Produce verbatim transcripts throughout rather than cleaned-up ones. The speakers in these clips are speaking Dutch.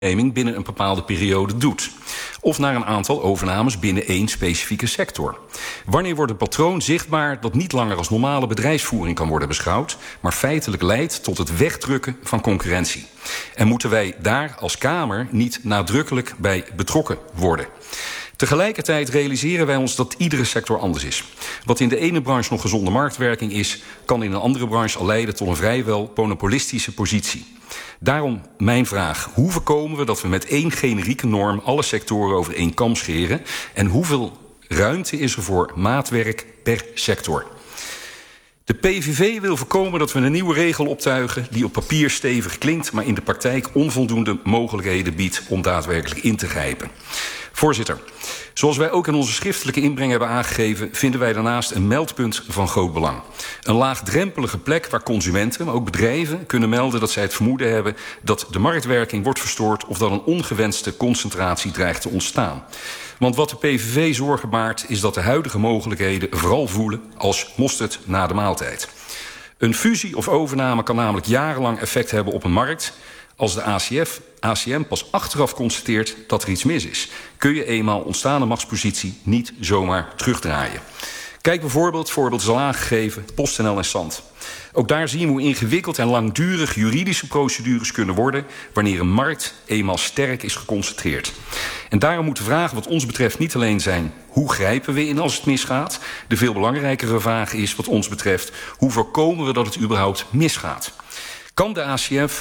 binnen een bepaalde periode doet. Of naar een aantal overnames binnen één specifieke sector. Wanneer wordt het patroon zichtbaar dat niet langer als normale bedrijfsvoering kan worden beschouwd, maar feitelijk leidt tot het wegdrukken van concurrentie? En moeten wij daar als Kamer niet nadrukkelijk bij betrokken worden? Tegelijkertijd realiseren wij ons dat iedere sector anders is. Wat in de ene branche nog gezonde marktwerking is, kan in een andere branche al leiden tot een vrijwel monopolistische positie. Daarom mijn vraag: hoe voorkomen we dat we met één generieke norm alle sectoren over één kam scheren? En hoeveel ruimte is er voor maatwerk per sector? De P V V wil voorkomen dat we een nieuwe regel optuigen die op papier stevig klinkt, maar in de praktijk onvoldoende mogelijkheden biedt om daadwerkelijk in te grijpen. Voorzitter, zoals wij ook in onze schriftelijke inbreng hebben aangegeven, vinden wij daarnaast een meldpunt van groot belang. Een laagdrempelige plek waar consumenten, maar ook bedrijven, kunnen melden dat zij het vermoeden hebben dat de marktwerking wordt verstoord of dat een ongewenste concentratie dreigt te ontstaan. Want wat de P V V zorgen baart, is dat de huidige mogelijkheden vooral voelen als mosterd na de maaltijd. Een fusie of overname kan namelijk jarenlang effect hebben op een markt. Als de A C F, A C M pas achteraf constateert dat er iets mis is, kun je eenmaal ontstane machtspositie niet zomaar terugdraaien. Kijk bijvoorbeeld, voorbeeld is al aangegeven, PostNL en Sant. Ook daar zien we hoe ingewikkeld en langdurig juridische procedures kunnen worden wanneer een markt eenmaal sterk is geconcentreerd. En daarom moet de vraag wat ons betreft niet alleen zijn hoe grijpen we in als het misgaat. De veel belangrijkere vraag is wat ons betreft hoe voorkomen we dat het überhaupt misgaat. Kan de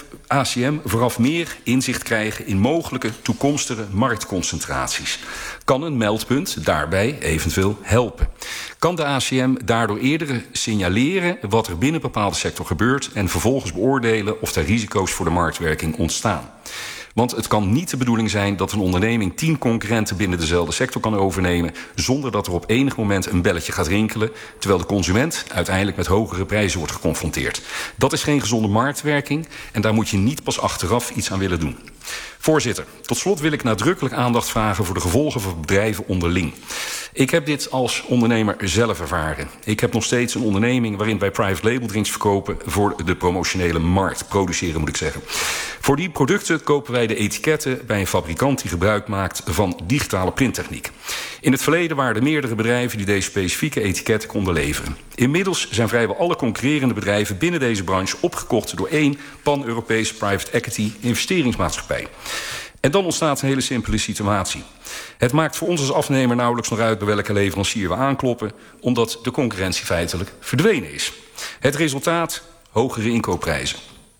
A C M vooraf meer inzicht krijgen in mogelijke toekomstige marktconcentraties? Kan een meldpunt daarbij eventueel helpen? Kan de A C M daardoor eerder signaleren wat er binnen een bepaalde sector gebeurt en vervolgens beoordelen of er risico's voor de marktwerking ontstaan? Want het kan niet de bedoeling zijn dat een onderneming tien concurrenten binnen dezelfde sector kan overnemen zonder dat er op enig moment een belletje gaat rinkelen, terwijl de consument uiteindelijk met hogere prijzen wordt geconfronteerd. Dat is geen gezonde marktwerking en daar moet je niet pas achteraf iets aan willen doen. Voorzitter, tot slot wil ik nadrukkelijk aandacht vragen voor de gevolgen voor bedrijven onderling. Ik heb dit als ondernemer zelf ervaren. Ik heb nog steeds een onderneming waarin wij private label drinks verkopen voor de promotionele markt. Produceren moet ik zeggen. Voor die producten kopen wij de etiketten bij een fabrikant die gebruik maakt van digitale printtechniek. In het verleden waren er meerdere bedrijven die deze specifieke etiketten konden leveren. Inmiddels zijn vrijwel alle concurrerende bedrijven binnen deze branche opgekocht door één pan-Europese private equity investeringsmaatschappij. En dan ontstaat een hele simpele situatie. Het maakt voor ons als afnemer nauwelijks nog uit bij welke leverancier we aankloppen, omdat de concurrentie feitelijk verdwenen is. Het resultaat? Hogere inkoopprijzen.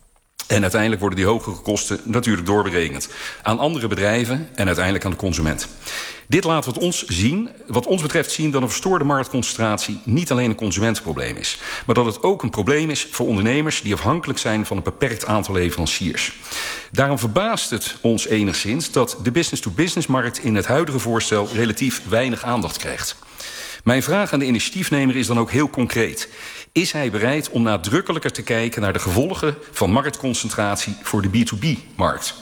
En uiteindelijk worden die hogere kosten natuurlijk doorberekend aan andere bedrijven en uiteindelijk aan de consument. Dit laat wat ons, zien, wat ons betreft zien dat een verstoorde marktconcentratie niet alleen een consumentenprobleem is, maar dat het ook een probleem is voor ondernemers die afhankelijk zijn van een beperkt aantal leveranciers. Daarom verbaast het ons enigszins dat de business-to-business-markt in het huidige voorstel relatief weinig aandacht krijgt. Mijn vraag aan de initiatiefnemer is dan ook heel concreet. Is hij bereid om nadrukkelijker te kijken naar de gevolgen van marktconcentratie voor de B twee B-markt?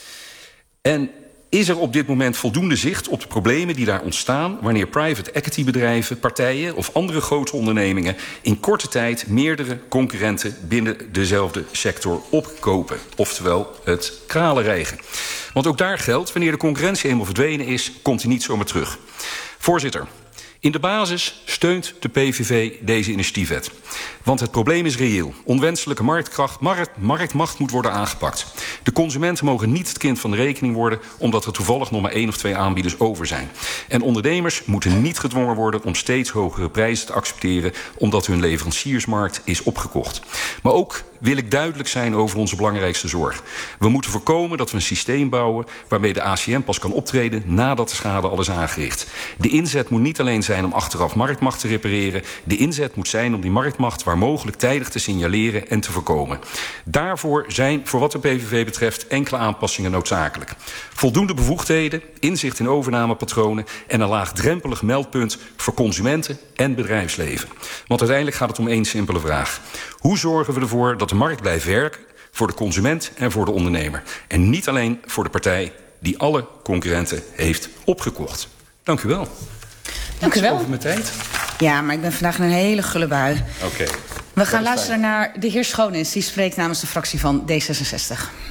En is er op dit moment voldoende zicht op de problemen die daar ontstaan wanneer private equity bedrijven, partijen of andere grote ondernemingen in korte tijd meerdere concurrenten binnen dezelfde sector opkopen? Oftewel het kralenrijgen. Want ook daar geldt, wanneer de concurrentie eenmaal verdwenen is, komt hij niet zomaar terug. Voorzitter, in de basis steunt de P V V deze initiatiefwet. Want het probleem is reëel. Onwenselijke marktkracht, markt, marktmacht moet worden aangepakt. De consumenten mogen niet het kind van de rekening worden omdat er toevallig nog maar één of twee aanbieders over zijn. En ondernemers moeten niet gedwongen worden om steeds hogere prijzen te accepteren omdat hun leveranciersmarkt is opgekocht. Maar ook wil ik duidelijk zijn over onze belangrijkste zorg. We moeten voorkomen dat we een systeem bouwen waarmee de A C M pas kan optreden nadat de schade al is aangericht. De inzet moet niet alleen zijn om achteraf marktmacht te repareren. De inzet moet zijn om die marktmacht waar mogelijk tijdig te signaleren en te voorkomen. Daarvoor zijn, voor wat de P V V betreft, enkele aanpassingen noodzakelijk. Voldoende bevoegdheden, inzicht in overnamepatronen en een laagdrempelig meldpunt voor consumenten en bedrijfsleven. Want uiteindelijk gaat het om één simpele vraag. Hoe zorgen we ervoor dat de markt blijft werken voor de consument en voor de ondernemer? En niet alleen voor de partij die alle concurrenten heeft opgekocht. Dank u wel. Dank u wel. Over mijn tijd. Ja, maar ik ben vandaag in een hele gulle bui. Oké. Okay. We gaan luisteren naar de heer Schonens. Die spreekt namens de fractie van D zesenzestig.